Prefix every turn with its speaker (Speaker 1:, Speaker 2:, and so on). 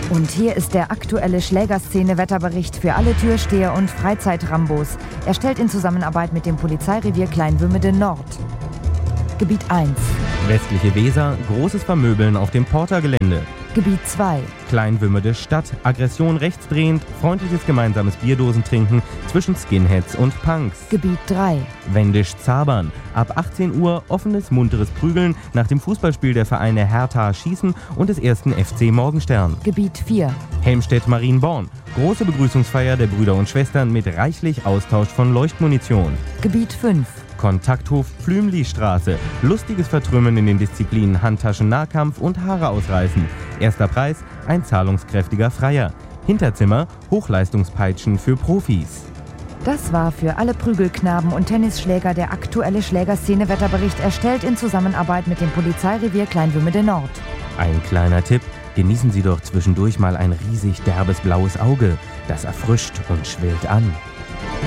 Speaker 1: Und hier ist der aktuelle Schlägerszene-Wetterbericht für alle Türsteher und Freizeitrambos. Erstellt in Zusammenarbeit mit dem Polizeirevier Kleinwümmede Nord. Gebiet 1.
Speaker 2: Westliche Weser, großes Vermöbeln auf dem Portergelände.
Speaker 1: Gebiet 2.
Speaker 2: Kleinwümmede Stadt, Aggression rechtsdrehend, freundliches gemeinsames Bierdosentrinken zwischen Skinheads und Punks.
Speaker 1: Gebiet 3.
Speaker 2: Wendisch-Zabern, ab 18 Uhr offenes, munteres Prügeln nach dem Fußballspiel der Vereine Hertha Schießen und des 1. FC Morgenstern.
Speaker 1: Gebiet 4.
Speaker 2: Helmstedt-Marienborn, große Begrüßungsfeier der Brüder und Schwestern mit reichlich Austausch von Leuchtmunition.
Speaker 1: Gebiet 5.
Speaker 2: Kontakthof Flümli-Straße. Lustiges Vertrümmen in den Disziplinen Handtaschen-Nahkampf und Haare ausreißen. Erster Preis, ein zahlungskräftiger Freier. Hinterzimmer, Hochleistungspeitschen für Profis.
Speaker 1: Das war für alle Prügelknaben und Tennisschläger der aktuelle Schlägerszene-Wetterbericht, erstellt in Zusammenarbeit mit dem Polizeirevier Kleinwümmede Nord.
Speaker 2: Ein kleiner Tipp, genießen Sie doch zwischendurch mal ein riesig derbes blaues Auge. Das erfrischt und schwillt an.